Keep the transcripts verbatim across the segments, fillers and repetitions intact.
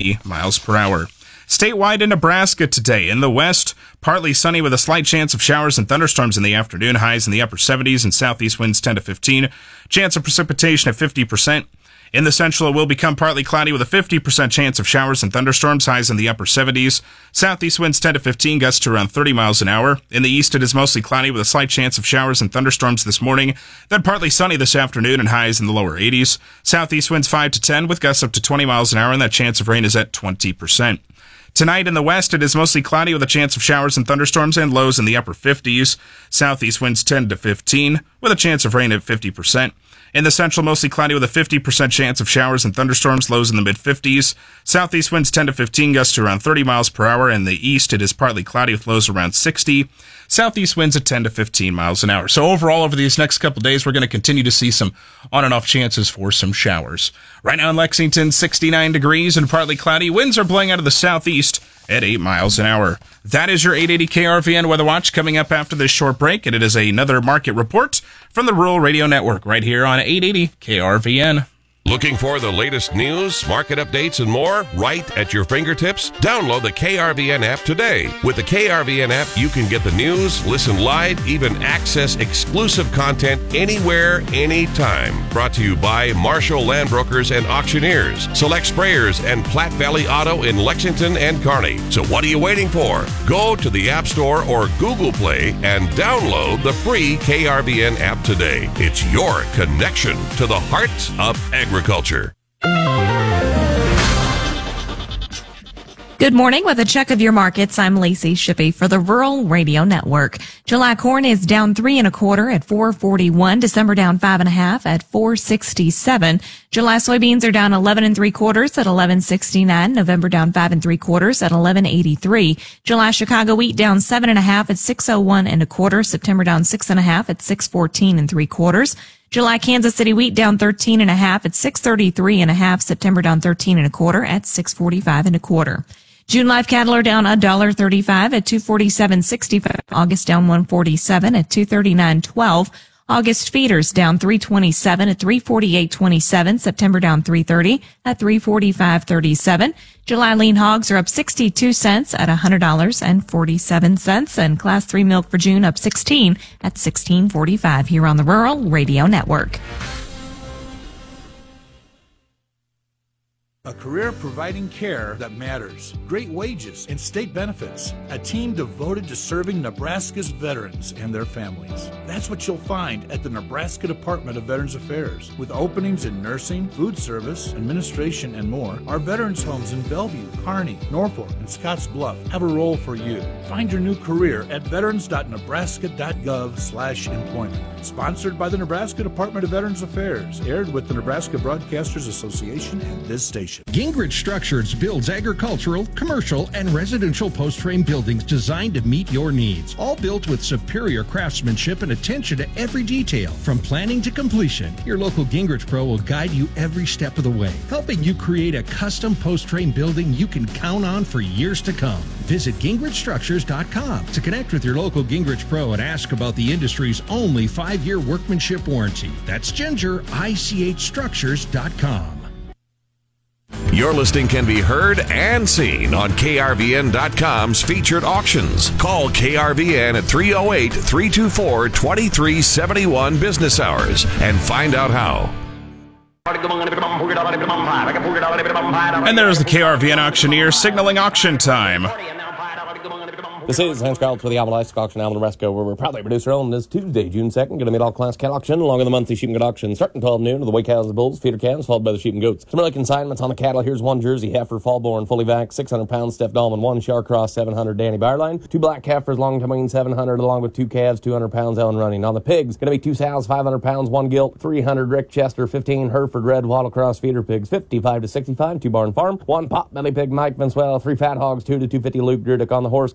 eighty miles per hour. Statewide in Nebraska today. In the west, partly sunny with a slight chance of showers and thunderstorms in the afternoon. Highs in the upper seventies and southeast winds ten to fifteen. Chance of precipitation at fifty percent. In the central, it will become partly cloudy with a fifty percent chance of showers and thunderstorms. Highs in the upper seventies. Southeast winds ten to fifteen, gusts to around thirty miles an hour. In the east, it is mostly cloudy with a slight chance of showers and thunderstorms this morning. Then partly sunny this afternoon and highs in the lower eighties. Southeast winds five to ten with gusts up to twenty miles an hour, and that chance of rain is at twenty percent. Tonight in the west, it is mostly cloudy with a chance of showers and thunderstorms and lows in the upper fifties. Southeast winds ten to fifteen with a chance of rain at fifty percent. In the central, mostly cloudy with a fifty percent chance of showers and thunderstorms, lows in the mid-fifties. Southeast winds ten to fifteen, gusts to around thirty miles per hour. In the east, it is partly cloudy with lows around sixty. Southeast winds at ten to fifteen miles an hour. So overall, over these next couple days, we're going to continue to see some on and off chances for some showers. Right now in Lexington, sixty-nine degrees and partly cloudy. Winds are blowing out of the southeast at eight miles an hour. That is your eight eighty K R V N Weather Watch coming up after this short break, and it is another market report from the Rural Radio Network right here on eight eighty K R V N. Looking for the latest news, market updates, and more right at your fingertips? Download the K R V N app today. With the K R V N app, you can get the news, listen live, even access exclusive content anywhere, anytime. Brought to you by Marshall Land Brokers and Auctioneers, Select Sprayers, and Platte Valley Auto in Lexington and Kearney. So what are you waiting for? Go to the App Store or Google Play and download the free K R V N app today. It's your connection to the heart of agriculture. Agriculture. Good morning. With a check of your markets, I'm Lacey Shippey for the Rural Radio Network. July corn is down three and a quarter at four forty-one. December down five and a half at four sixty-seven. July soybeans are down eleven and three quarters at eleven sixty-nine. November down five and three quarters at eleven eighty-three. July Chicago wheat down seven and a half at six oh one and a quarter. September down six and a half at six fourteen and three quarters. July Kansas City wheat down thirteen and a half at six thirty-three and a half. September down thirteen and a quarter at six forty-five and a quarter. June live cattle are down one dollar thirty-five at two forty-seven sixty-five. August down one forty-seven at two thirty-nine twelve. August feeders down three twenty-seven at three forty-eight twenty-seven. September down three thirty at three forty-five thirty-seven. July lean hogs are up sixty-two cents at one hundred dollars and forty-seven cents. And class three milk for June up sixteen at sixteen forty-five here on the Rural Radio Network. A career providing care that matters, great wages and state benefits, a team devoted to serving Nebraska's veterans and their families. That's what you'll find at the Nebraska Department of Veterans Affairs. With openings in nursing, food service, administration, and more, our veterans homes in Bellevue, Kearney, Norfolk, and Scottsbluff have a role for you. Find your new career at veterans.nebraska.gov slash employment. Sponsored by the Nebraska Department of Veterans Affairs. Aired with the Nebraska Broadcasters Association and this station. Gingrich Structures builds agricultural, commercial, and residential post-frame buildings designed to meet your needs. All built with superior craftsmanship and attention to every detail. From planning to completion, your local Gingrich Pro will guide you every step of the way, helping you create a custom post-frame building you can count on for years to come. Visit gingrich structures dot com to connect with your local Gingrich Pro and ask about the industry's only five-year workmanship warranty. That's Ginger, I C H structures dot com. Your listing can be heard and seen on K R V N dot com's featured auctions. Call K R V N at three oh eight, three two four, two three seven one business hours and find out how. And there's the K R V N auctioneer signaling auction time. This is Hans Carl for the Alma Livestock Auction, Alma, Nebraska, where we're proudly producer on this Tuesday, June second. Going to meet all class cattle auction along with the monthly sheep and goat auction starting twelve noon with the weigh cows, the bulls, feeder calves, followed by the sheep and goats. Some early consignments on the cattle. Here's one Jersey heifer, fall-born, fully vaxxed, six hundred pounds, Steph Dahlman, one Char Cross, seven hundred, Danny Byerline, two black heifers, long tween, seven hundred, along with two calves, two hundred pounds, Ellen Running. On the pigs, going to be two sows, five hundred pounds, one gilt, three hundred Rick Chester, fifteen Hereford Red Wattle Cross feeder pigs, fifty-five to sixty-five, two barn farm, one pot belly pig, Mike Vanswell, three fat hogs, two to two fifty Luke Durdick. On the horse, going to be one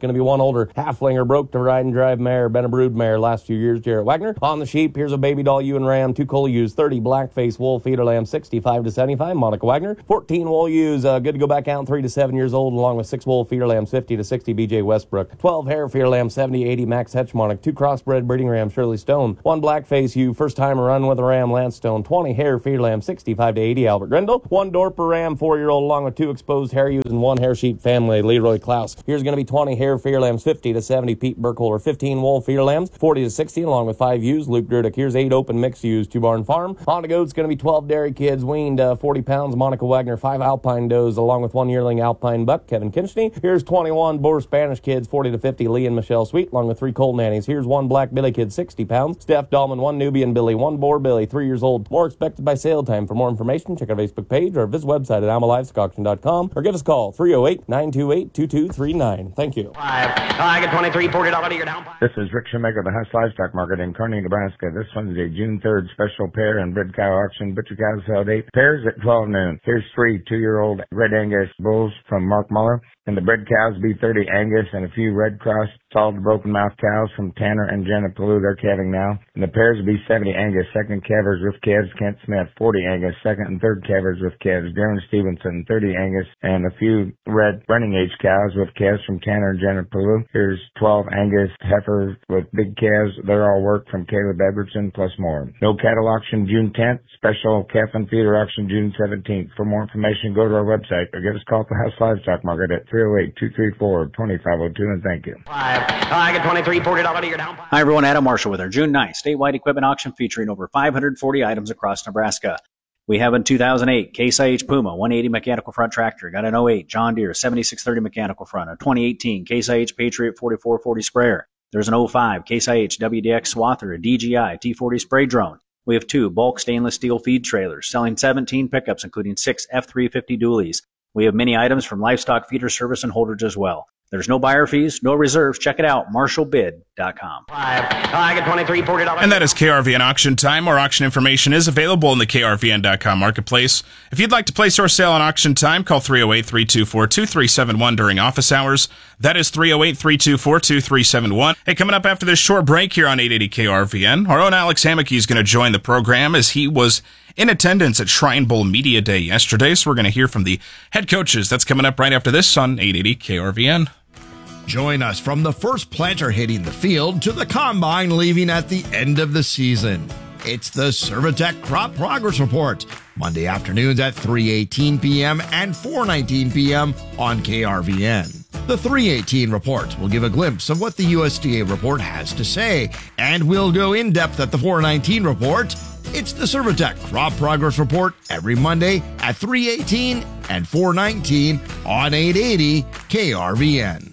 older halflinger, broke to ride and drive mare, been a brood mare last few years, Jarrett Wagner. On the sheep, here's a baby doll ewe and ram, two coal ewes, thirty blackface wool feeder lamb, sixty-five to seventy-five, Monica Wagner. fourteen wool ewes, uh, good to go back out, three to seven years old, along with six wool feeder lambs, fifty to sixty, B J Westbrook. twelve hair feeder lambs, seventy eighty, Max Hetchmonic. two crossbred breeding rams, Shirley Stone. one blackface ewe, first time run with a ram, Lance Stone. twenty hair feeder lambs, sixty-five to eighty, Albert Grindle. one Dorper ram, four-year-old, along with two exposed hair ewes and one hair sheep family, Leroy Klaus. Here's going to be twenty hair feeder lambs, fifty to seventy, Pete Burkholder. fifteen wool feeder lambs, forty to sixty, along with five ewes, Luke Durdick. Here's eight open mixed ewes, two barn farm. Honda goats going to be twelve dairy kids, weaned uh, forty pounds, Monica Wagner. five alpine does, along with one yearling alpine buck, Kevin Kinchney. Here's twenty-one Boer Spanish kids, forty to fifty, Lee and Michelle Sweet, along with three coal nannies. Here's one black Billy kid, sixty pounds, Steph Dahlman. one Nubian Billy, one Boer Billy, three years old. More expected by sale time. For more information, check our Facebook page or visit website at alma livestock auction dot com or give us a call, three oh eight, nine two eight, two two three nine. Thank you. Five. I get twenty-three, forty dollars to your down. This is Rick Shoemaker of the Huss Livestock Market in Kearney, Nebraska. This Wednesday, June third, special pair and bred cow auction. Butcher cows sell at eight. Pairs at twelve noon. Here's three two-year-old Red Angus bulls from Mark Muller. And the bred cows be thirty Angus and a few Red Cross solid broken mouth cows from Tanner and Jenna Palou. They're calving now. And the pairs will be seventy Angus, second calvers with calves, Kent Smith. forty Angus, second and third calvers with calves, Darren Stevenson. thirty Angus and a few red running age cows with calves from Tanner and Jenna Palou. Here's twelve Angus heifers with big calves. They're all work from Caleb Edwardson plus more. No cattle auction June tenth. Special calf and feeder auction June seventeenth. For more information, go to our website or give us a call at the House Livestock Market at three oh eight, two three four, two five oh two, and thank you. Five. I get twenty-three, forty dollars to your down. Hi, everyone. Adam Marshall with our June ninth statewide equipment auction featuring over five hundred forty items across Nebraska. We have a two thousand eight Case I H Puma one eighty mechanical front tractor. Got an oh eight John Deere seventy-six thirty mechanical front. A twenty eighteen Case I H Patriot forty-four forty sprayer. There's an oh five Case I H W D X Swather, a D J I T forty spray drone. We have two bulk stainless steel feed trailers selling seventeen pickups, including six F three fifty dualies. We have many items from Livestock Feeder Service and Holdridge as well. There's no buyer fees, no reserves. Check it out, marshall bid dot com. Five. I get twenty-three, forty dollars. And that is K R V N Auction Time. More auction information is available in the K R V N dot com marketplace. If you'd like to place your sale on Auction Time, call three oh eight, three two four, two three seven one during office hours. That is three oh eight, three two four, two three seven one. Hey, coming up after this short break here on eight eighty K R V N, our own Alex Hammocky is going to join the program as he was in attendance at Shrine Bowl Media Day yesterday. So we're going to hear from the head coaches. That's coming up right after this on eight eighty K R V N. Join us from the first planter hitting the field to the combine leaving at the end of the season. It's the Servitech Crop Progress Report, Monday afternoons at three eighteen p.m. and four nineteen p.m. on K R V N. The three eighteen report will give a glimpse of what the U S D A report has to say, and we'll go in depth at the four nineteen report. It's the Servitech Crop Progress Report every Monday at three eighteen and four nineteen on eight eighty K R V N.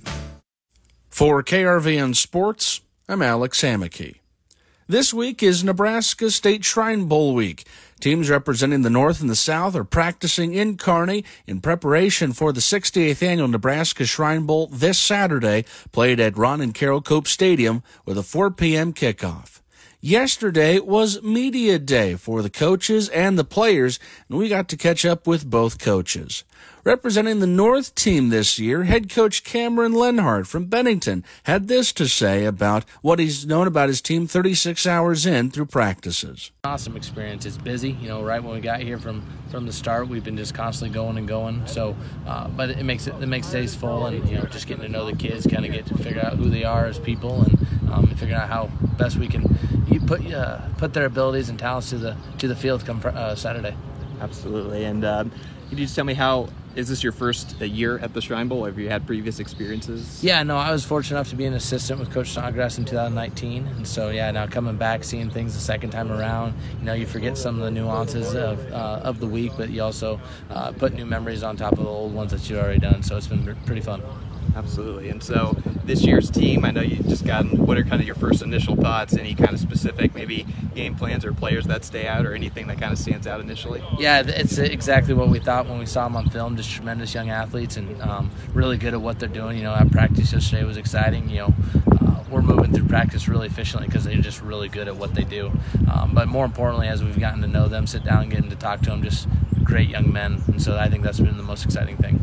For K R V N Sports, I'm Alex Hammocky. This week is Nebraska State Shrine Bowl week. Teams representing the North and the South are practicing in Kearney in preparation for the sixty-eighth Annual Nebraska Shrine Bowl this Saturday, played at Ron and Carol Cope Stadium with a four p.m. kickoff. Yesterday was media day for the coaches and the players, and we got to catch up with both coaches. Representing the North team this year, head coach Cameron Lenhart from Bennington had this to say about what he's known about his team thirty-six hours in through practices. Awesome experience. It's busy, you know, right when we got here from, from the start, we've been just constantly going and going. So, uh, but it makes it, it makes days full, and, you know, just getting to know the kids, kind of get to figure out who they are as people, and um, figuring out how best we can you put uh, put their abilities and talents to the to the field come uh, Saturday. Absolutely. And um, could you just tell me how, is this your first year at the Shrine Bowl? Have you had previous experiences? Yeah, no, I was fortunate enough to be an assistant with Coach Snodgrass in two thousand nineteen. And so, yeah, now coming back, seeing things the second time around, you know, you forget some of the nuances of uh, of the week, but you also uh, put new memories on top of the old ones that you've already done. So it's been pretty fun. Absolutely. And so this year's team, I know you just gotten, what are kind of your first initial thoughts? Any kind of specific maybe game plans or players that stay out or anything that kind of stands out initially? Yeah, it's exactly what we thought when we saw them on film. Just tremendous young athletes and um, really good at what they're doing. You know, at practice yesterday was exciting. You know, uh, we're moving through practice really efficiently because they're just really good at what they do. Um, but more importantly, as we've gotten to know them, sit down and getting to talk to them, just great young men. And so I think that's been the most exciting thing.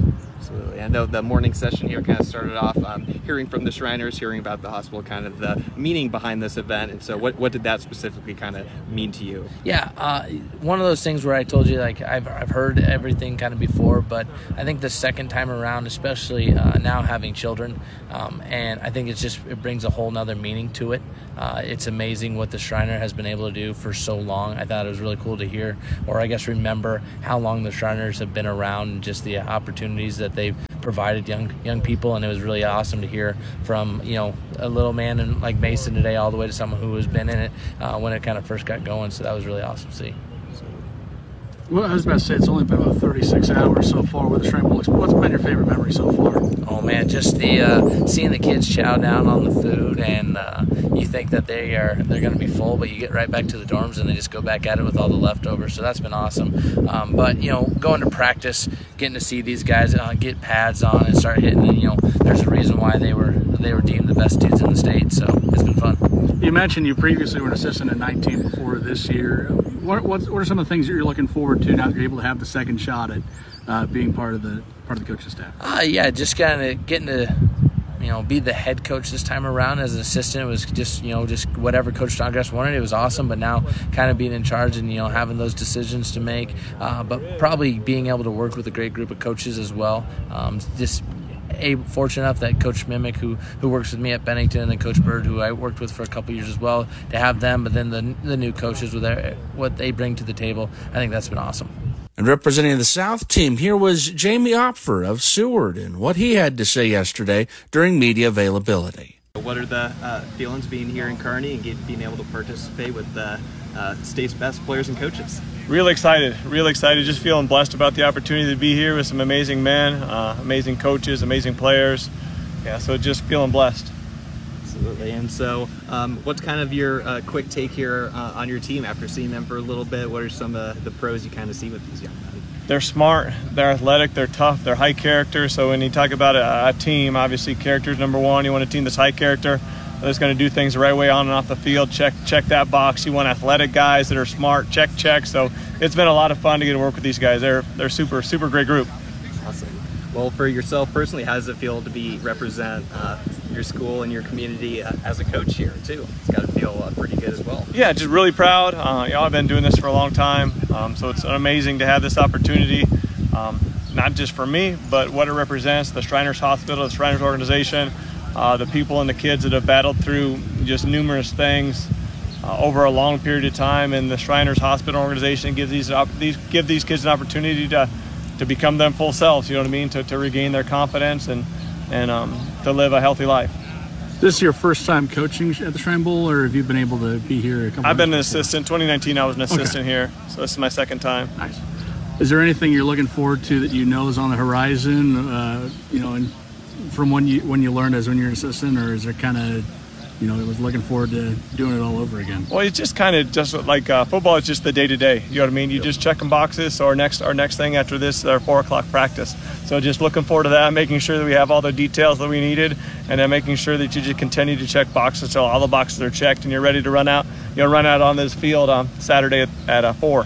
Absolutely. I know the morning session here kind of started off um, hearing from the Shriners, hearing about the hospital, kind of the meaning behind this event. And so what, what did that specifically kind of mean to you? Yeah, uh, one of those things where I told you, like, I've, I've heard everything kind of before, but I think the second time around, especially uh, now having children, um, and I think it's just, it brings a whole nother meaning to it. Uh, it's amazing what the Shriner has been able to do for so long. I thought it was really cool to hear, or I guess remember how long the Shriners have been around and just the opportunities that they've provided young young people, and it was really awesome to hear from, you know, a little man and like Mason today all the way to someone who has been in it uh, when it kind of first got going. So that was really awesome to see. Well, I was about to say, it's only been about thirty-six hours so far with the Shrine Bowl. What's been your favorite memory so far? Oh man, just the uh, seeing the kids chow down on the food, and uh, you think that they are they're going to be full, but you get right back to the dorms and they just go back at it with all the leftovers. So that's been awesome. Um, but you know, going to practice, getting to see these guys uh, get pads on and start hitting, and you know, there's a reason why they were they were deemed the best dudes in the state. So it's been fun. You mentioned you previously were an assistant at nineteen before this year. What, what, what are some of the things that you're looking forward to now that you're able to have the second shot at uh, being part of the part of the coaching staff? Uh, yeah, just kind of getting to, you know, be the head coach this time around. As an assistant, it was just, you know, just whatever Coach Snodgrass wanted. It was awesome, but now kind of being in charge and, you know, having those decisions to make, uh, but probably being able to work with a great group of coaches as well. Um, just A, fortunate enough that Coach Mimick, who who works with me at Bennington, and then Coach Bird, who I worked with for a couple years as well, to have them, but then the the new coaches with their, what they bring to the table, I think that's been awesome. And representing the South team, here was Jamie Opfer of Seward and what he had to say yesterday during media availability. What are the uh, feelings being here in Kearney and get, being able to participate with the uh, state's best players and coaches? Real excited, real excited. Just feeling blessed about the opportunity to be here with some amazing men, uh, amazing coaches, amazing players. Yeah, so just feeling blessed. Absolutely. And so um, what's kind of your uh, quick take here uh, on your team after seeing them for a little bit? What are some of the pros you kind of see with these young men? They're smart, they're athletic, they're tough, they're high character. So when you talk about a, a team, obviously character is number one. You want a team that's high character, that's going to do things the right way on and off the field. Check check that box. You want athletic guys that are smart. Check, check. So it's been a lot of fun to get to work with these guys. They're they're super, super great group. Awesome. Well, for yourself personally, how does it feel to be represent uh, your school and your community uh, as a coach here, too? It's got to feel uh, pretty good as well. Yeah, just really proud. Uh, you know, I've been doing this for a long time, um, so it's amazing to have this opportunity, um, not just for me, but what it represents, the Shriners Hospital, the Shriners organization, uh, the people and the kids that have battled through just numerous things uh, over a long period of time, and the Shriners Hospital organization gives these, these give these kids an opportunity to to become them full selves, you know what I mean, to, to regain their confidence and and um, to live a healthy life. This is your first time coaching at the Shrine Bowl, or have you been able to be here a couple I've been an before? assistant. twenty nineteen I was an assistant Okay. here, so this is my second time. Nice. Is there anything you're looking forward to that you know is on the horizon, uh, you know, and from when you when you learned as when you're an assistant, or is there kind of, you know, was looking forward to doing it all over again? Well, it's just kind of just like uh, football is just the day to day. You know what I mean? You just checking boxes. So our next our next thing after this, our four o'clock practice. So just looking forward to that, making sure that we have all the details that we needed, and then making sure that you just continue to check boxes until all the boxes are checked and you're ready to run out. You know, run out on this field on Saturday at, at uh, four.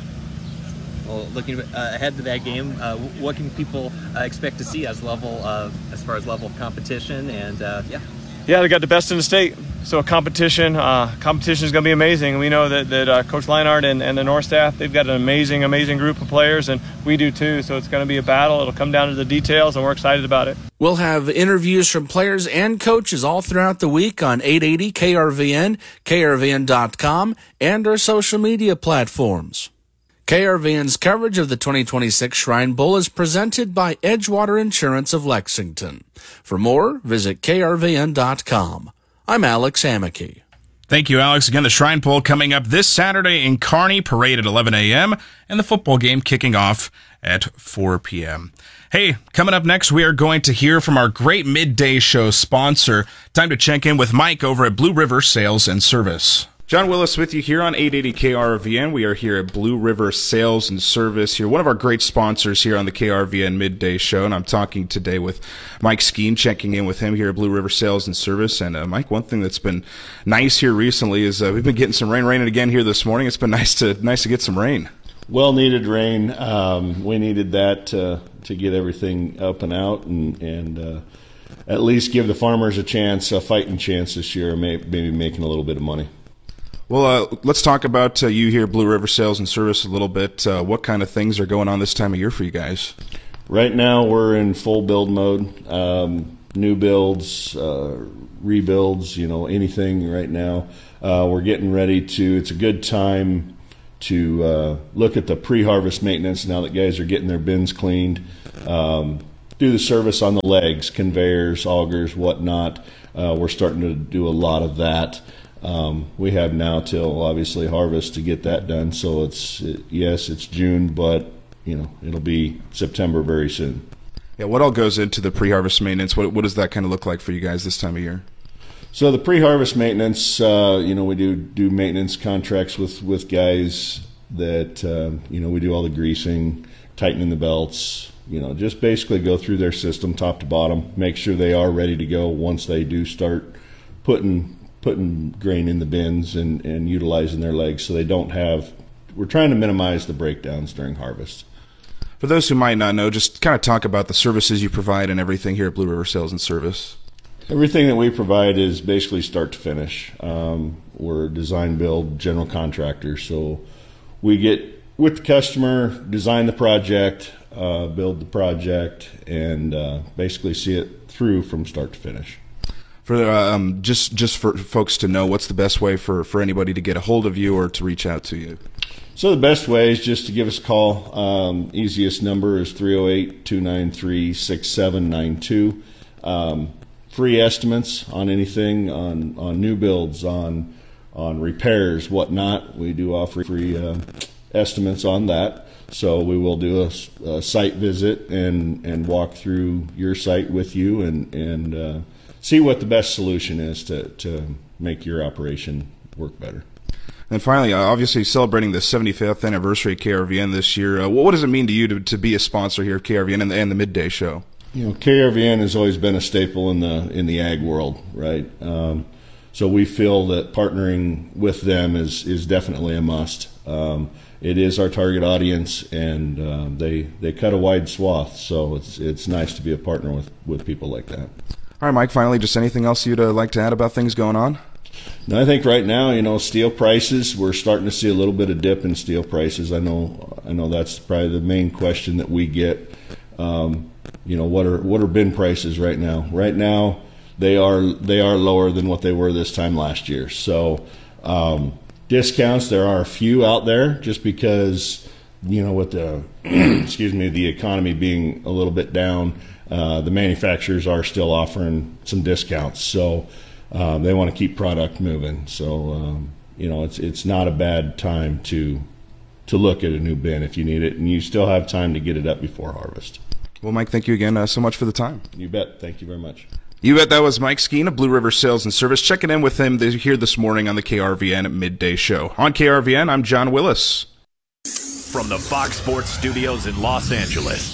Well, looking uh, ahead to that game, uh, what can people uh, expect to see as level of as far as level of competition and uh, yeah. Yeah, they got the best in the state. So a competition, uh, competition is going to be amazing. We know that, that uh, Coach Leinart and, and the North staff, they've got an amazing, amazing group of players, and we do too. So it's going to be a battle. It'll come down to the details, and we're excited about it. We'll have interviews from players and coaches all throughout the week on eight eighty K R V N, K R V N dot com, and our social media platforms. K R V N's coverage of the twenty twenty-six Shrine Bowl is presented by Edgewater Insurance of Lexington. For more, visit K R V N dot com. I'm Alex Amicky. Thank you, Alex. Again, the Shrine Bowl coming up this Saturday in Kearney, parade at eleven a.m., and the football game kicking off at four p.m. Hey, coming up next, we are going to hear from our great midday show sponsor. Time to check in with Mike over at Blue River Sales and Service. John Willis with you here on eight eighty K R V N. We are here at Blue River Sales and Service here, one of our great sponsors here on the K R V N Midday Show, and I'm talking today with Mike Skeen, checking in with him here at Blue River Sales and Service. And uh, Mike, one thing that's been nice here recently is uh, we've been getting some rain, raining again here this morning. It's been nice to nice to get some rain. Well needed rain. Um, we needed that to, to get everything up and out and, and uh, at least give the farmers a chance, a fighting chance this year, maybe making a little bit of money. Well, uh, let's talk about uh, you here, Blue River Sales and Service, a little bit. Uh, what kind of things are going on this time of year for you guys? Right now, we're in full build mode. Um, new builds, uh, rebuilds, you know, anything right now. Uh, we're getting ready to, it's a good time to uh, look at the pre-harvest maintenance now that guys are getting their bins cleaned. Um, do the service on the legs, conveyors, augers, whatnot. Uh, we're starting to do a lot of that. Um, we have now till obviously harvest to get that done. So it's it, yes, it's June, but you know it'll be September very soon. Yeah, what all goes into the pre-harvest maintenance? What what does that kind of look like for you guys this time of year? So the pre-harvest maintenance, uh, you know, we do do maintenance contracts with with guys that uh, you know we do all the greasing, tightening the belts. You know, just basically go through their system top to bottom, make sure they are ready to go once they do start putting. putting grain in the bins and, and utilizing their legs so they don't have, we're trying to minimize the breakdowns during harvest. For those who might not know, just kind of talk about the services you provide and everything here at Blue River Sales and Service. Everything that we provide is basically start to finish. Um, we're design build general contractors, so we get with the customer, design the project, uh, build the project, and uh, basically see it through from start to finish. For um, just just for folks to know, what's the best way for, for anybody to get a hold of you or to reach out to you? So the best way is just to give us a call. Um, easiest number is three oh eight, two nine three, six seven nine two. Um, free estimates on anything, on, on new builds, on on repairs, whatnot. We do offer free uh, estimates on that. So we will do a, a site visit and, and walk through your site with you and, and uh, see what the best solution is to, to make your operation work better. And finally, uh, obviously celebrating the seventy-fifth anniversary of K R V N this year. Uh, what, what does it mean to you to, to be a sponsor here of K R V N and the, and the Midday Show? You know, K R V N has always been a staple in the in the ag world, right? Um, so we feel that partnering with them is is definitely a must. Um, it is our target audience, and um, they they cut a wide swath. So it's it's nice to be a partner with, with people like that. All right, Mike, finally, just anything else you'd uh, like to add about things going on? No, I think right now, you know, steel prices, we're starting to see a little bit of dip in steel prices. I know I know that's probably the main question that we get. Um, you know, what are what are bin prices right now? Right now, they are they are lower than what they were this time last year. So um, discounts, there are a few out there just because, you know, with the, excuse me, the economy being a little bit down, Uh, the manufacturers are still offering some discounts, so um, they want to keep product moving. So um, you know, it's it's not a bad time to to look at a new bin if you need it, and you still have time to get it up before harvest. Well, Mike, thank you again uh, so much for the time. You bet. Thank you very much. You bet. That was Mike Skeen of Blue River Sales and Service. Checking in with him here this morning on the K R V N Midday Show. On K R V N, I'm John Willis. From the Fox Sports Studios in Los Angeles,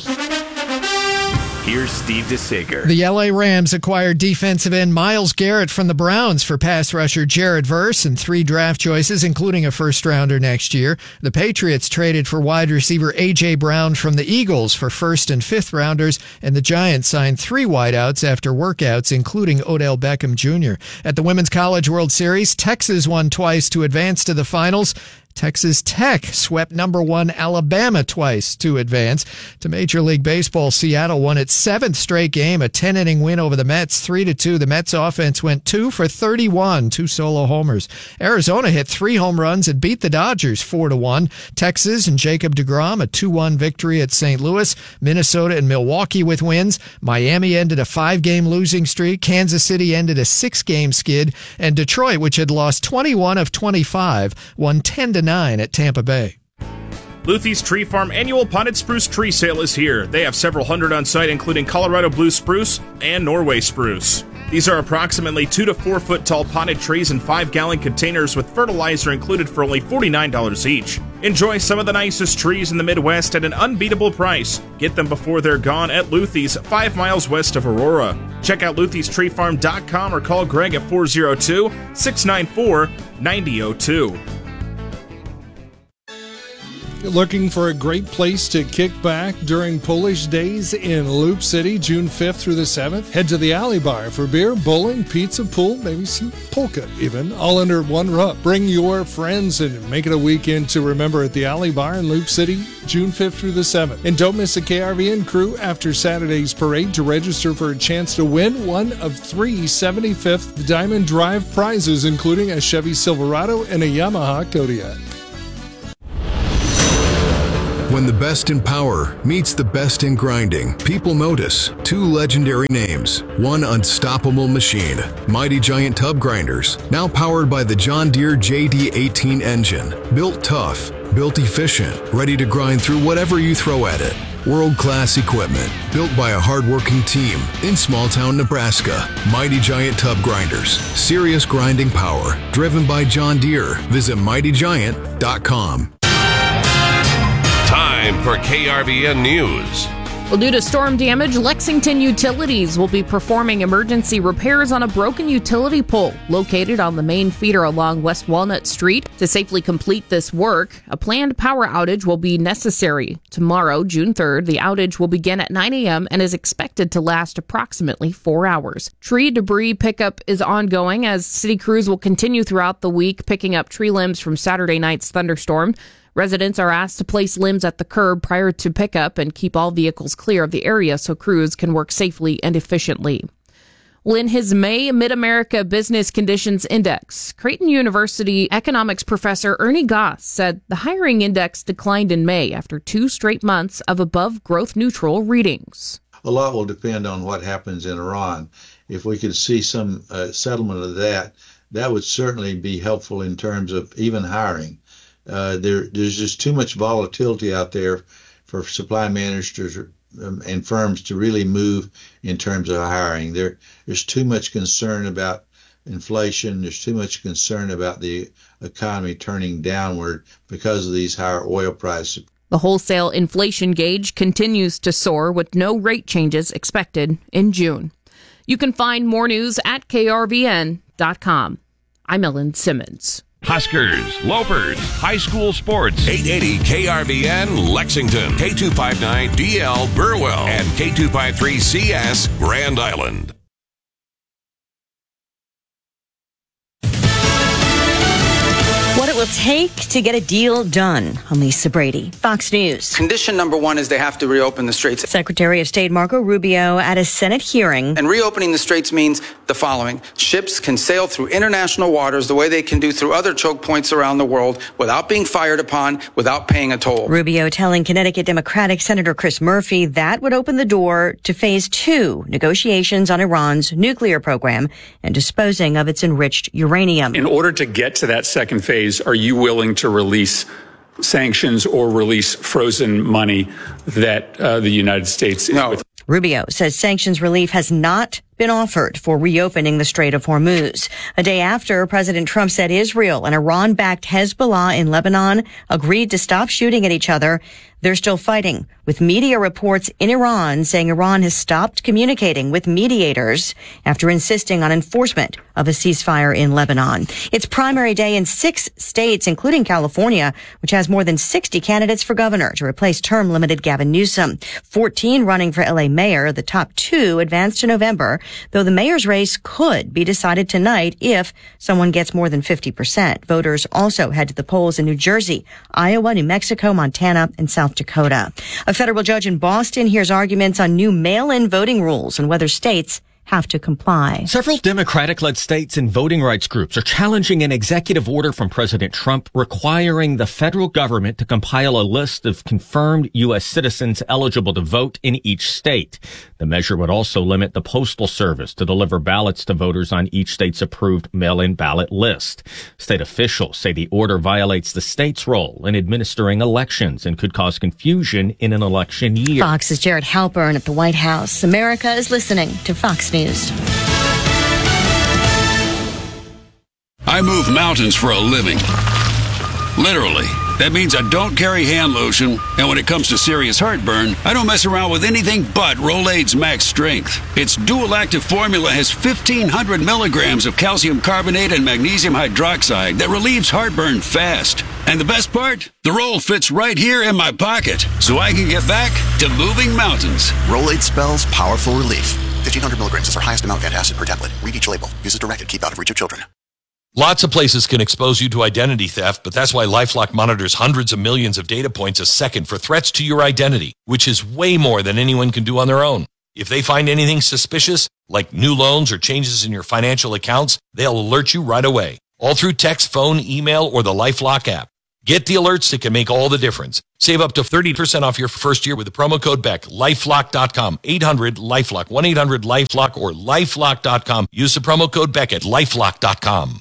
here's Steve DeSager. The L A Rams acquired defensive end Myles Garrett from the Browns for pass rusher Jared Verse and three draft choices, including a first-rounder next year. The Patriots traded for wide receiver A J. Brown from the Eagles for first- and fifth-rounders, and the Giants signed three wideouts after workouts, including Odell Beckham Junior At the Women's College World Series, Texas won twice to advance to the finals. Texas Tech swept number one Alabama twice to advance. To Major League Baseball, Seattle won its seventh straight game, a ten-inning win over the Mets, three to two. The Mets offense went two for thirty-one, two solo homers. Arizona hit three home runs and beat the Dodgers four to one. Texas and Jacob deGrom, a two one victory at Saint Louis. Minnesota and Milwaukee with wins. Miami ended a five-game losing streak. Kansas City ended a six-game skid. And Detroit, which had lost twenty-one of twenty-five, won ten to nine at Tampa Bay. Luthie's Tree Farm annual potted spruce tree sale is here. They have several hundred on site, including Colorado blue spruce and Norway spruce. These are approximately two to four foot tall potted trees in five gallon containers with fertilizer included for only forty-nine dollars each. Enjoy some of the nicest trees in the Midwest at an unbeatable price. Get them before they're gone at Luthie's, five miles west of Aurora. Check out Luthie's Tree Farm dot com or call Greg at four oh two, six nine four, nine oh two. Looking for a great place to kick back during Polish Days in Loop City, June fifth through the seventh? Head to the Alley Bar for beer, bowling, pizza, pool, maybe some polka even, all under one roof. Bring your friends and make it a weekend to remember at the Alley Bar in Loop City, June fifth through the seventh. And don't miss the K R V N crew after Saturday's parade to register for a chance to win one of three seventy-fifth Diamond Drive prizes, including a Chevy Silverado and a Yamaha Kodiak. When the best in power meets the best in grinding, people notice two legendary names. One unstoppable machine, Mighty Giant Tub Grinders, now powered by the John Deere J D eighteen engine. Built tough, built efficient, ready to grind through whatever you throw at it. World-class equipment, built by a hard-working team in small-town Nebraska. Mighty Giant Tub Grinders, serious grinding power, driven by John Deere. Visit mighty giant dot com. Time for K R V N News. Well, due to storm damage, Lexington Utilities will be performing emergency repairs on a broken utility pole located on the main feeder along West Walnut Street. To safely complete this work, a planned power outage will be necessary. Tomorrow, June third, the outage will begin at nine a.m. and is expected to last approximately four hours. Tree debris pickup is ongoing as city crews will continue throughout the week picking up tree limbs from Saturday night's thunderstorm. Residents are asked to place limbs at the curb prior to pickup and keep all vehicles clear of the area so crews can work safely and efficiently. Well, in his May Mid-America Business Conditions Index, Creighton University economics professor Ernie Goss said the hiring index declined in May after two straight months of above growth-neutral readings. A lot will depend on what happens in Iran. If we could see some uh, settlement of that, that would certainly be helpful in terms of even hiring. Uh, there, there's just too much volatility out there for supply managers um, and firms to really move in terms of hiring. There, there's too much concern about inflation. There's too much concern about the economy turning downward because of these higher oil prices. The wholesale inflation gauge continues to soar with no rate changes expected in June. You can find more news at K R V N dot com. I'm Ellen Simmons. Huskers, Lopers, high school sports. eight eighty K R V N Lexington, K two fifty-nine D L Burwell, and K two fifty-three C S Grand Island. What it will take to get a deal done. I'm Lisa Brady, Fox News. Condition number one is they have to reopen the straits. Secretary of State Marco Rubio at a Senate hearing. And reopening the straits means the following. Ships can sail through international waters the way they can do through other choke points around the world without being fired upon, without paying a toll. Rubio telling Connecticut Democratic Senator Chris Murphy that would open the door to phase two negotiations on Iran's nuclear program and disposing of its enriched uranium. In order to get to that second phase, are you willing to release sanctions or release frozen money that uh, the United States is no. with? Rubio says sanctions relief has not been offered for reopening the Strait of Hormuz. A day after President Trump said Israel and Iran-backed Hezbollah in Lebanon agreed to stop shooting at each other, they're still fighting, with media reports in Iran saying Iran has stopped communicating with mediators after insisting on enforcement of a ceasefire in Lebanon. It's primary day in six states, including California, which has more than sixty candidates for governor to replace term-limited Gavin Newsom. fourteen running for L A mayor. The top two advanced to November, though the mayor's race could be decided tonight if someone gets more than fifty percent. Voters also head to the polls in New Jersey, Iowa, New Mexico, Montana, and South Dakota. A federal judge in Boston hears arguments on new mail-in voting rules and whether states have to comply. Several Democratic-led states and voting rights groups are challenging an executive order from President Trump requiring the federal government to compile a list of confirmed U S citizens eligible to vote in each state. The measure would also limit the Postal Service to deliver ballots to voters on each state's approved mail-in ballot list. State officials say the order violates the state's role in administering elections and could cause confusion in an election year. Fox's Jared Halpern at the White House. America is listening to Fox News. I move mountains for a living. Literally. That means I don't carry hand lotion, and when it comes to serious heartburn, I don't mess around with anything but Rolaids Max Strength. Its dual-active formula has fifteen hundred milligrams of calcium carbonate and magnesium hydroxide that relieves heartburn fast. And the best part? The roll fits right here in my pocket, so I can get back to moving mountains. Rolaids spells powerful relief. fifteen hundred milligrams is our highest amount of antacid per tablet. Read each label. Use as directed. Keep out of reach of children. Lots of places can expose you to identity theft, but that's why LifeLock monitors hundreds of millions of data points a second for threats to your identity, which is way more than anyone can do on their own. If they find anything suspicious, like new loans or changes in your financial accounts, they'll alert you right away, all through text, phone, email, or the LifeLock app. Get the alerts that can make all the difference. Save up to thirty percent off your first year with the promo code Beck. LifeLock dot com. eight hundred LifeLock. one eight hundred LifeLock or LifeLock dot com. Use the promo code Beck at LifeLock dot com.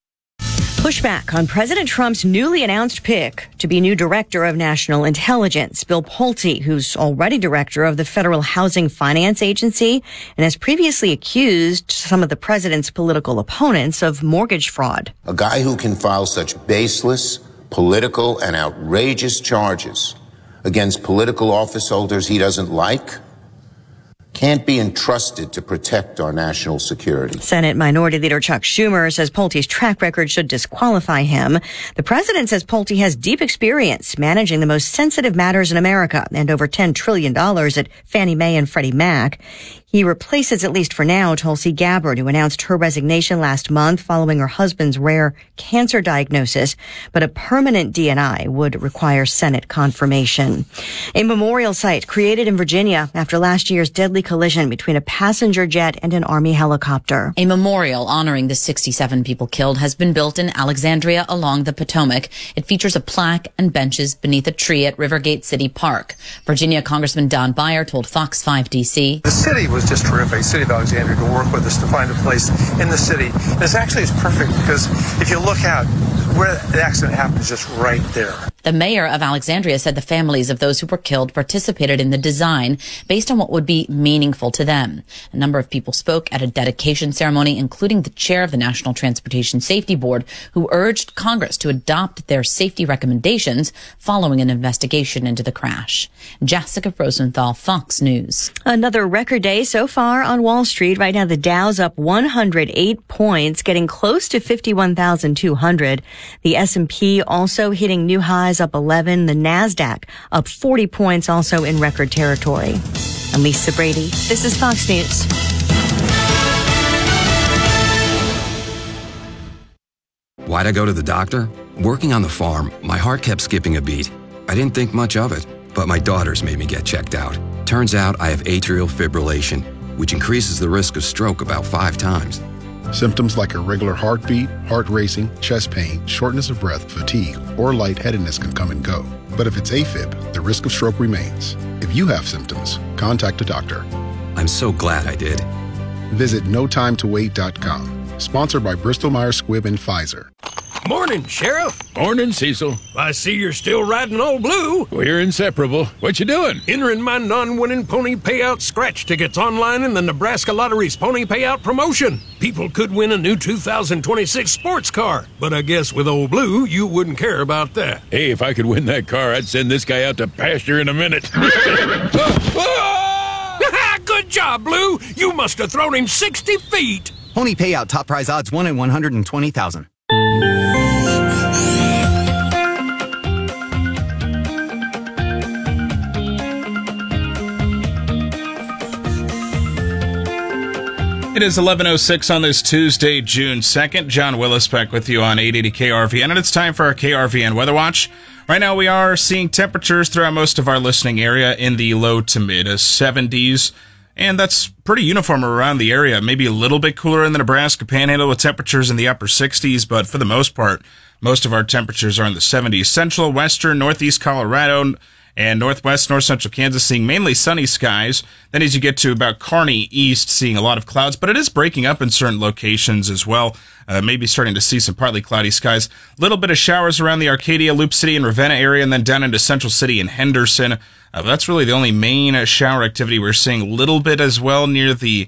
Pushback on President Trump's newly announced pick to be new director of national intelligence. Bill Pulte, who's already director of the Federal Housing Finance Agency and has previously accused some of the president's political opponents of mortgage fraud. A guy who can file such baseless, political, and outrageous charges against political office holders he doesn't like can't be entrusted to protect our national security. Senate Minority Leader Chuck Schumer says Pulte's track record should disqualify him. The president says Pulte has deep experience managing the most sensitive matters in America and over ten trillion dollars at Fannie Mae and Freddie Mac. He replaces, at least for now, Tulsi Gabbard, who announced her resignation last month following her husband's rare cancer diagnosis. But a permanent D N I would require Senate confirmation. A memorial site created in Virginia after last year's deadly collision between a passenger jet and an Army helicopter. A memorial honoring the sixty-seven people killed has been built in Alexandria along the Potomac. It features a plaque and benches beneath a tree at Rivergate City Park. Virginia Congressman Don Beyer told Fox five D C. The city was just terrific. The city of Alexandria to work with us to find a place in the city. And it's actually it's perfect because if you look out, where the accident happened is just right there. The mayor of Alexandria said the families of those who were killed participated in the design based on what would be meaningful to them. A number of people spoke at a dedication ceremony, including the chair of the National Transportation Safety Board, who urged Congress to adopt their safety recommendations following an investigation into the crash. Jessica Rosenthal, Fox News. Another record day so far on Wall Street. Right now, the Dow's up one hundred eight points, getting close to fifty-one thousand two hundred. The S and P also hitting new highs, up eleven. The NASDAQ up forty points, also in record territory. I'm Lisa Brady. This is Fox News. Why'd I go to the doctor? Working on the farm, my heart kept skipping a beat. I didn't think much of it, but my daughters made me get checked out. Turns out I have atrial fibrillation, which increases the risk of stroke about five times. Symptoms like irregular heartbeat, heart racing, chest pain, shortness of breath, fatigue, or lightheadedness can come and go. But if it's AFib, the risk of stroke remains. If you have symptoms, contact a doctor. I'm so glad I did. Visit no time to wait dot com. Sponsored by Bristol-Myers Squibb and Pfizer. Morning, Sheriff. Morning, Cecil. I see you're still riding Old Blue. We're inseparable. What you doing? Entering my non-winning pony payout scratch tickets online in the Nebraska Lottery's pony payout promotion. People could win a new two thousand twenty-six sports car, but I guess with Old Blue, you wouldn't care about that. Hey, if I could win that car, I'd send this guy out to pasture in a minute. Good job, Blue. You must have thrown him sixty feet. Pony payout top prize odds one in one hundred twenty thousand. It is eleven oh six on this Tuesday, June second. John Willis back with you on eight eighty K R V N, and it's time for our K R V N Weather Watch. Right now we are seeing temperatures throughout most of our listening area in the low to mid seventies, and that's pretty uniform around the area. Maybe a little bit cooler in the Nebraska Panhandle with temperatures in the upper sixties, but for the most part, most of our temperatures are in the seventies. Central, western, northeast Colorado, and northwest, north central Kansas seeing mainly sunny skies. Then as you get to about Kearney east, seeing a lot of clouds, but it is breaking up in certain locations as well. Uh, maybe starting to see some partly cloudy skies. A little bit of showers around the Arcadia, Loop City, and Ravenna area, and then down into Central City and Henderson. Uh, that's really the only main uh, shower activity we're seeing. A little bit as well near the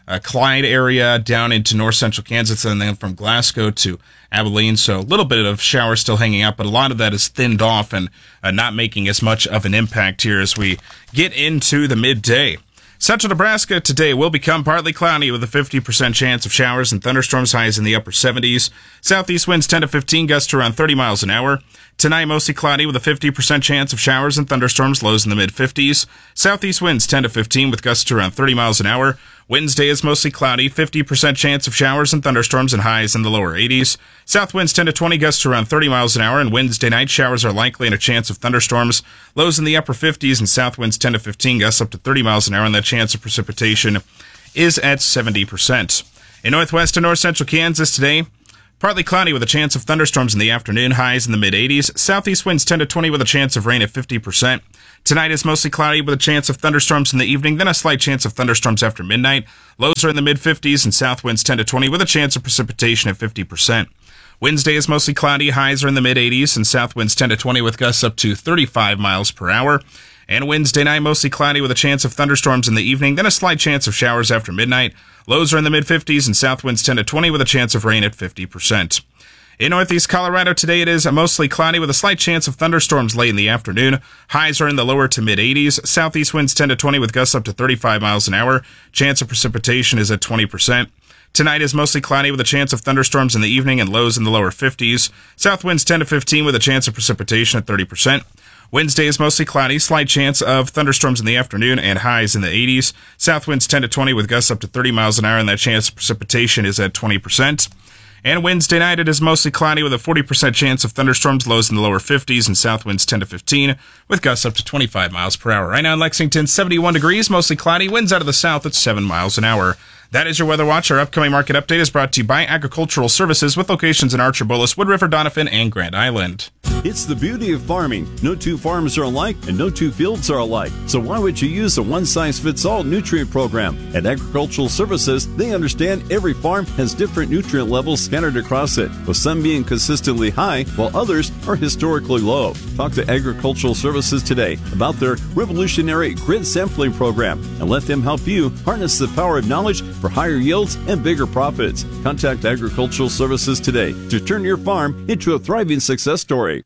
uh, Clyde area down into north central Kansas, and then from Glasgow to Abilene. So a little bit of shower still hanging out, but a lot of that is thinned off and uh, not making as much of an impact here as we get into the midday. Central Nebraska today will become partly cloudy with a fifty percent chance of showers and thunderstorms, highs in the upper seventies. Southeast winds ten to fifteen, gusts to around thirty miles an hour. Tonight, mostly cloudy with a fifty percent chance of showers and thunderstorms, lows in the mid-fifties. Southeast winds ten to fifteen with gusts to around thirty miles an hour. Wednesday is mostly cloudy, fifty percent chance of showers and thunderstorms and highs in the lower eighties. South winds ten to twenty, gusts to around thirty miles an hour, and Wednesday night showers are likely and a chance of thunderstorms. Lows in the upper fifties, and south winds ten to fifteen, gusts up to thirty miles an hour, and that chance of precipitation is at seventy percent. In northwest and north central Kansas today, partly cloudy with a chance of thunderstorms in the afternoon, highs in the mid-eighties. Southeast winds ten to twenty with a chance of rain at fifty percent. Tonight is mostly cloudy with a chance of thunderstorms in the evening, then a slight chance of thunderstorms after midnight. Lows are in the mid-fifties, and south winds ten to twenty with a chance of precipitation at fifty percent. Wednesday is mostly cloudy, highs are in the mid-eighties, and south winds ten to twenty with gusts up to thirty-five miles per hour. And Wednesday night, mostly cloudy with a chance of thunderstorms in the evening, then a slight chance of showers after midnight. Lows are in the mid-fifties, and south winds ten to twenty with a chance of rain at fifty percent. In northeast Colorado today, it is mostly cloudy with a slight chance of thunderstorms late in the afternoon. Highs are in the lower to mid-eighties. Southeast winds ten to twenty with gusts up to thirty-five miles an hour. Chance of precipitation is at twenty percent. Tonight is mostly cloudy with a chance of thunderstorms in the evening and lows in the lower fifties. South winds ten to fifteen with a chance of precipitation at thirty percent. Wednesday is mostly cloudy, slight chance of thunderstorms in the afternoon and highs in the eighties. South winds ten to twenty with gusts up to thirty miles an hour, and that chance of precipitation is at twenty percent. And Wednesday night, it is mostly cloudy with a forty percent chance of thunderstorms, lows in the lower fifties, and south winds ten to fifteen, with gusts up to twenty-five miles per hour. Right now in Lexington, seventy-one degrees, mostly cloudy, winds out of the south at seven miles an hour. That is your Weather Watch. Our upcoming market update is brought to you by Agricultural Services with locations in Archbolas, Wood River, Doniphan, and Grand Island. It's the beauty of farming. No two farms are alike, and no two fields are alike. So why would you use a one-size-fits-all nutrient program? At Agricultural Services, they understand every farm has different nutrient levels scattered across it, with some being consistently high, while others are historically low. Talk to Agricultural Services today about their revolutionary grid sampling program, and let them help you harness the power of knowledge for higher yields and bigger profits. Contact Agricultural Services today to turn your farm into a thriving success story.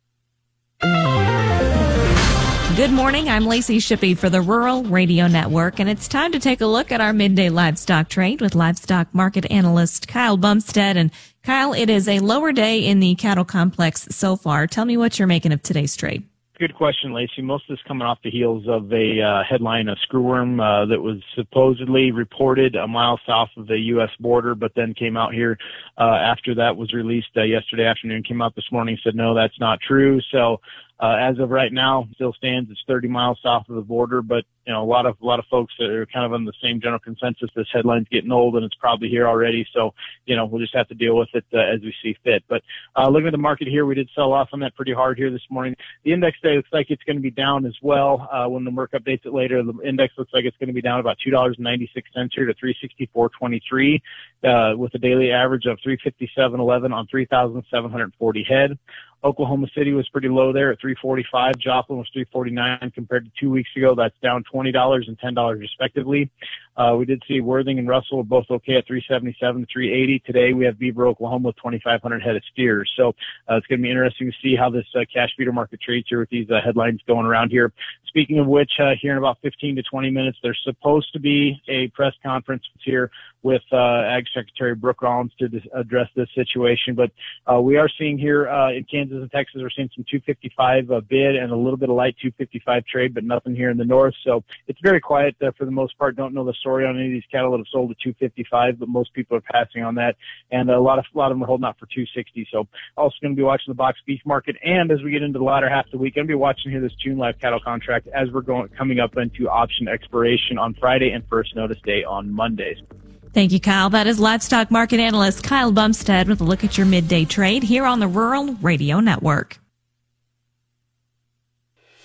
Good morning, I'm Lacey Shippey for the Rural Radio Network, and it's time to take a look at our midday livestock trade with livestock market analyst Kyle Bumstead. And Kyle, it is a lower day in the cattle complex so far. Tell me what you're making of today's trade. Good question, Lacey. Most of this coming off the heels of a uh, headline of screwworm uh, that was supposedly reported a mile south of the U S border, but then came out here uh, after that was released uh, yesterday afternoon, came out this morning, said, no, that's not true. So uh, as of right now, still stands. It's thirty miles south of the border, but you know, a lot of, a lot of folks are kind of on the same general consensus. This headline's getting old and it's probably here already. So, you know, we'll just have to deal with it uh, as we see fit. But, uh, looking at the market here, we did sell off on that pretty hard here this morning. The index today looks like it's going to be down as well. Uh, when the Merck updates it later, the index looks like it's going to be down about two dollars and ninety-six cents here to three sixty-four twenty-three, uh, with a daily average of three fifty-seven eleven on three thousand seven hundred forty head. Oklahoma City was pretty low there at three forty-five. Joplin was three forty-nine compared to two weeks ago. That's down twenty dollars and ten dollars respectively. Uh, we did see Worthing and Russell were both okay at three seventy-seven to three eighty. Today we have Beaver, Oklahoma with twenty-five hundred head of steers. So uh, it's going to be interesting to see how this uh, cash feeder market trades here with these uh, headlines going around here. Speaking of which, uh, here in about fifteen to twenty minutes, there's supposed to be a press conference here with uh, Ag Secretary Brooke Rollins to dis- address this situation. But uh, we are seeing here uh, in Kansas and Texas, we're seeing some two fifty-five uh, bid and a little bit of light two fifty-five trade, but nothing here in the north. So it's very quiet uh, for the most part. Don't know the story on any of these cattle that have sold at two fifty-five, but most people are passing on that. And a lot of a lot of them are holding out for two sixty. So also going to be watching the box beef market. And as we get into the latter half of the week, going to be watching here this June live cattle contract as we're going coming up into option expiration on Friday and first notice day on Mondays. Thank you, Kyle. That is livestock market analyst Kyle Bumstead with a look at your midday trade here on the Rural Radio Network.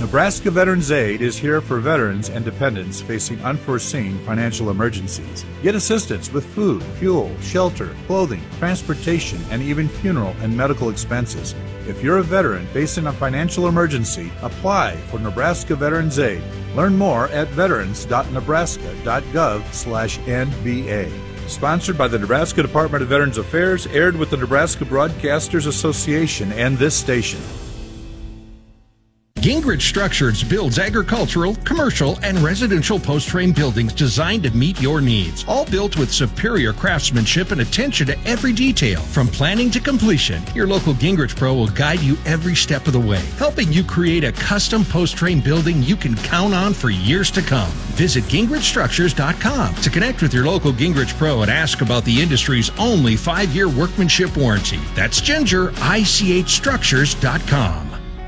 Nebraska Veterans Aid is here for veterans and dependents facing unforeseen financial emergencies. Get assistance with food, fuel, shelter, clothing, transportation, and even funeral and medical expenses. If you're a veteran facing a financial emergency, apply for Nebraska Veterans Aid. Learn more at veterans dot nebraska dot gov slash N V A. Sponsored by the Nebraska Department of Veterans Affairs, aired with the Nebraska Broadcasters Association and this station. Gingrich Structures builds agricultural, commercial, and residential post-frame buildings designed to meet your needs. All built with superior craftsmanship and attention to every detail. From planning to completion, your local Gingrich Pro will guide you every step of the way, helping you create a custom post-frame building you can count on for years to come. Visit gingrich structures dot com to connect with your local Gingrich Pro and ask about the industry's only five-year workmanship warranty. That's ginger I C H structures dot com.